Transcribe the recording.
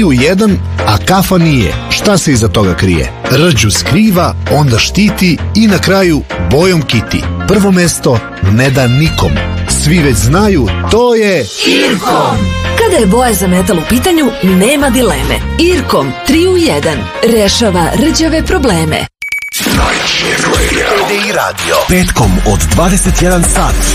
3 u 1, a kafa nije. Šta se iza toga krije? Rđu skriva, onda štiti i na kraju bojom kiti. Prvo mesto ne da nikom. Svi već znaju, to je Irkom. Kada je boja za metal u pitanju, nema dileme. Irkom 3 u 1 rešava rđave probleme. TDI Radio. Petkom od 21 sat